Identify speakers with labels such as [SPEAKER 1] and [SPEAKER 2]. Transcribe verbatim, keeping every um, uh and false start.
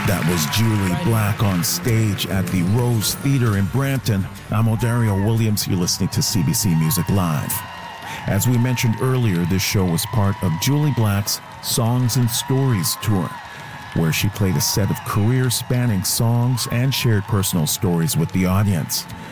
[SPEAKER 1] That was Julie Black on stage at the Rose Theatre in Brampton. I'm Odario Williams. You're listening to C B C Music Live. As we mentioned earlier, this show was part of Julie Black's Songs and Stories tour, where she played a set of career-spanning songs and shared personal stories with the audience.